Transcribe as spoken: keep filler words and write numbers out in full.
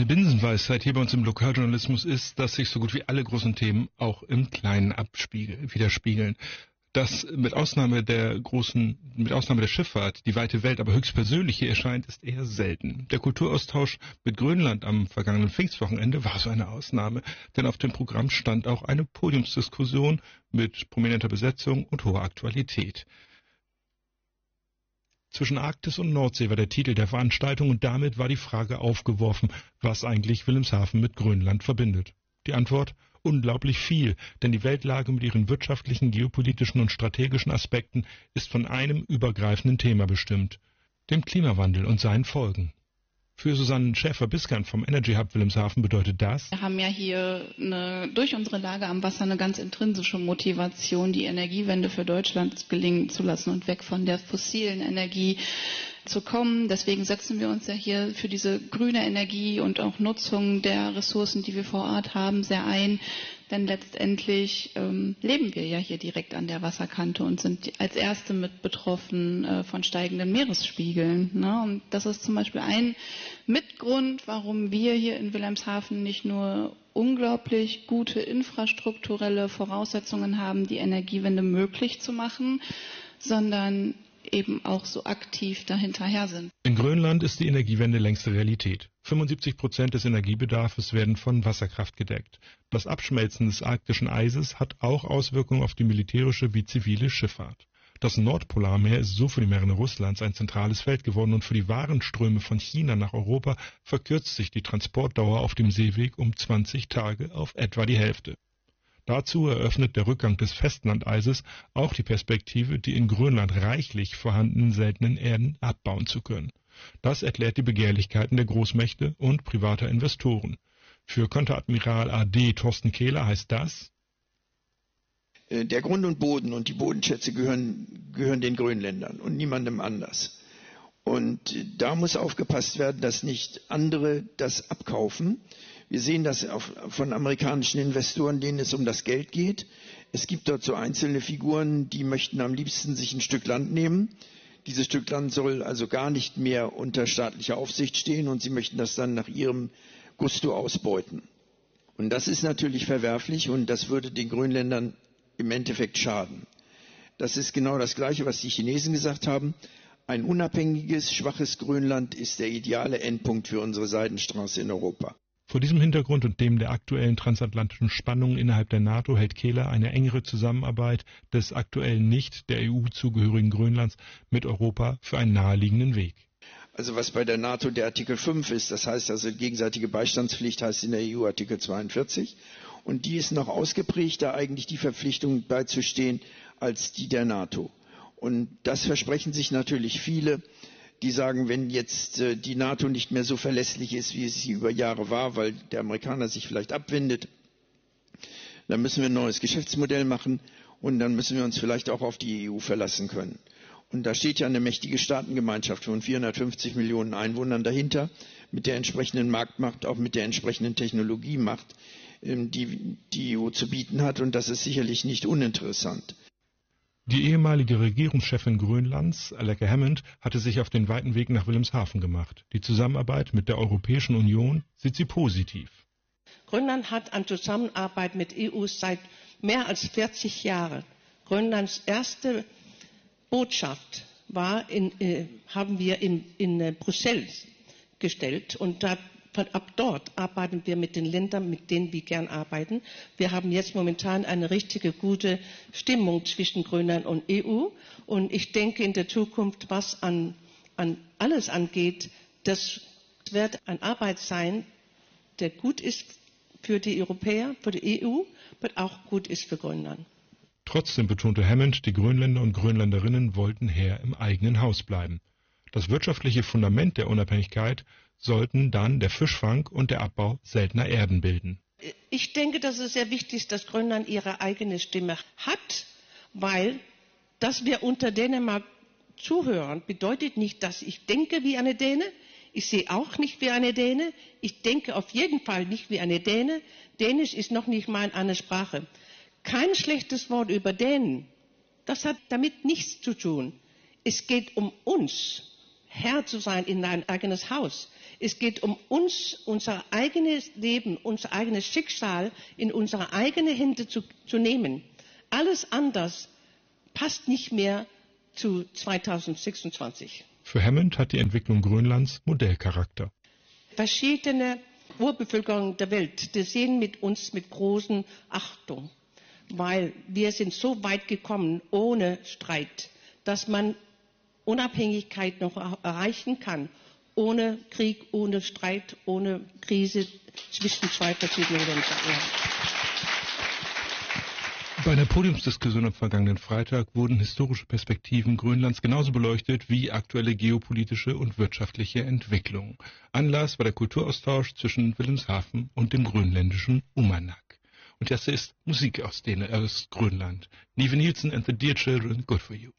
Binsenweisheit hier bei uns im Lokaljournalismus ist, dass sich so gut wie alle großen Themen auch im Kleinen abspiegeln, widerspiegeln. Dass mit Ausnahme der großen, mit Ausnahme der Schifffahrt die weite Welt aber höchstpersönlich hier erscheint, ist eher selten. Der Kulturaustausch mit Grönland am vergangenen Pfingstwochenende war so eine Ausnahme, denn auf dem Programm stand auch eine Podiumsdiskussion mit prominenter Besetzung und hoher Aktualität. Zwischen Arktis und Nordsee war der Titel der Veranstaltung und damit war die Frage aufgeworfen, was eigentlich Wilhelmshaven mit Grönland verbindet. Die Antwort: unglaublich viel, denn die Weltlage mit ihren wirtschaftlichen, geopolitischen und strategischen Aspekten ist von einem übergreifenden Thema bestimmt, dem Klimawandel und seinen Folgen. Für Susanne Schäfer-Biskern vom Energy Hub Wilhelmshaven bedeutet das: Wir haben ja hier eine, durch unsere Lage am Wasser eine ganz intrinsische Motivation, die Energiewende für Deutschland gelingen zu lassen und weg von der fossilen Energie zu kommen. Deswegen setzen wir uns ja hier für diese grüne Energie und auch Nutzung der Ressourcen, die wir vor Ort haben, sehr ein. Denn letztendlich ähm, leben wir ja hier direkt an der Wasserkante und sind als Erste mit betroffen äh, von steigenden Meeresspiegeln. Ne? Und das ist zum Beispiel ein Mitgrund, warum wir hier in Wilhelmshaven nicht nur unglaublich gute infrastrukturelle Voraussetzungen haben, die Energiewende möglich zu machen, sondern eben auch so aktiv dahinterher sind. In Grönland ist die Energiewende längste Realität. fünfundsiebzig Prozent des Energiebedarfs werden von Wasserkraft gedeckt. Das Abschmelzen des arktischen Eises hat auch Auswirkungen auf die militärische wie zivile Schifffahrt. Das Nordpolarmeer ist so für die Meere Russlands ein zentrales Feld geworden und für die Warenströme von China nach Europa verkürzt sich die Transportdauer auf dem Seeweg um zwanzig Tage auf etwa die Hälfte. Dazu eröffnet der Rückgang des Festlandeises auch die Perspektive, die in Grönland reichlich vorhandenen seltenen Erden abbauen zu können. Das erklärt die Begehrlichkeiten der Großmächte und privater Investoren. Für Konteradmiral A D Thorsten Kehler heißt das: Der Grund und Boden und die Bodenschätze gehören, gehören den Grönländern und niemandem anders. Und da muss aufgepasst werden, dass nicht andere das abkaufen. Wir sehen das auf, von amerikanischen Investoren, denen es um das Geld geht. Es gibt dort so einzelne Figuren, die möchten am liebsten sich ein Stück Land nehmen. Dieses Stück Land soll also gar nicht mehr unter staatlicher Aufsicht stehen und sie möchten das dann nach ihrem Gusto ausbeuten. Und das ist natürlich verwerflich und das würde den Grönländern im Endeffekt schaden. Das ist genau das Gleiche, was die Chinesen gesagt haben. Ein unabhängiges, schwaches Grönland ist der ideale Endpunkt für unsere Seidenstraße in Europa. Vor diesem Hintergrund und dem der aktuellen transatlantischen Spannungen innerhalb der NATO hält Kehler eine engere Zusammenarbeit des aktuell nicht der E U zugehörigen Grönlands mit Europa für einen naheliegenden Weg. Also was bei der NATO der Artikel fünf ist, das heißt also gegenseitige Beistandspflicht, heißt in der E U Artikel zweiundvierzig. Und die ist noch ausgeprägter, eigentlich die Verpflichtung beizustehen, als die der NATO. Und das versprechen sich natürlich viele, die sagen, wenn jetzt äh, die NATO nicht mehr so verlässlich ist, wie es sie über Jahre war, weil der Amerikaner sich vielleicht abwendet, dann müssen wir ein neues Geschäftsmodell machen und dann müssen wir uns vielleicht auch auf die E U verlassen können. Und da steht ja eine mächtige Staatengemeinschaft von vierhundertfünfzig Millionen Einwohnern dahinter, mit der entsprechenden Marktmacht, auch mit der entsprechenden Technologiemacht, ähm, die die E U zu bieten hat. Und das ist sicherlich nicht uninteressant. Die ehemalige Regierungschefin Grönlands, Aleqa Hammond, hatte sich auf den weiten Weg nach Wilhelmshaven gemacht. Die Zusammenarbeit mit der Europäischen Union sieht sie positiv. Grönland hat an Zusammenarbeit mit E U seit mehr als vierzig Jahren. Grönlands erste Botschaft war in, äh, haben wir in, in äh, Brüssel gestellt und da Von ab dort arbeiten wir mit den Ländern, mit denen wir gern arbeiten. Wir haben jetzt momentan eine richtige gute Stimmung zwischen Grönland und E U. Und ich denke in der Zukunft, was an, an alles angeht, das wird eine Arbeit sein, der gut ist für die Europäer, für die E U, aber auch gut ist für Grönland. Trotzdem betonte Hammond, die Grönländer und Grönländerinnen wollten her im eigenen Haus bleiben. Das wirtschaftliche Fundament der Unabhängigkeit sollten dann der Fischfang und der Abbau seltener Erden bilden. Ich denke, dass es sehr wichtig ist, dass Grönland ihre eigene Stimme hat, weil, dass wir unter Dänemark zuhören, bedeutet nicht, dass ich denke wie eine Däne. Ich sehe auch nicht wie eine Däne. Ich denke auf jeden Fall nicht wie eine Däne. Dänisch ist noch nicht mal eine Sprache. Kein schlechtes Wort über Dänen. Das hat damit nichts zu tun. Es geht um uns. Herr zu sein in dein eigenes Haus. Es geht um uns, unser eigenes Leben, unser eigenes Schicksal in unsere eigenen Hände zu, zu nehmen. Alles anders passt nicht mehr zu zweitausendsechsundzwanzig. Für Hammond hat die Entwicklung Grönlands Modellcharakter. Verschiedene Urbevölkerungen der Welt, die sehen mit uns mit großen Achtung, weil wir sind so weit gekommen ohne Streit, dass man Unabhängigkeit noch erreichen kann, ohne Krieg, ohne Streit, ohne Krise zwischen zwei verschiedenen Ländern. Bei der Podiumsdiskussion am vergangenen Freitag wurden historische Perspektiven Grönlands genauso beleuchtet wie aktuelle geopolitische und wirtschaftliche Entwicklungen. Anlass war der Kulturaustausch zwischen Wilhelmshaven und dem grönländischen Uummannaq. Und das ist Musik aus, denen, aus Grönland. Nive Nielsen and the Dear Children, Good for You.